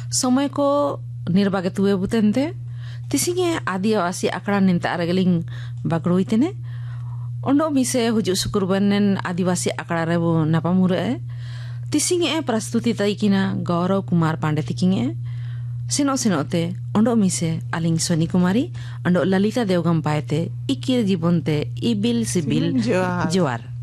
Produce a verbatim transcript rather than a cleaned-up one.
समय को निर्बागे तुए बुतेंते तिसिंगे आदिवासी आकड़ा निंता अरगलिंग बागड़ोइतेने ओंडो मिसे हुजु शुक्रबरनेन आदिवासी आकड़ा रेबो नापामुरे तिसिंगे प्रस्तुति तैकिना गौरव कुमार पांडे तिकिंगे सिनो सिनोते ओंडो मिसे अलिंग Soni Kumari Ondo Lalita Devgam पाएते इकिर जीवनते evil CIBIL जोआर।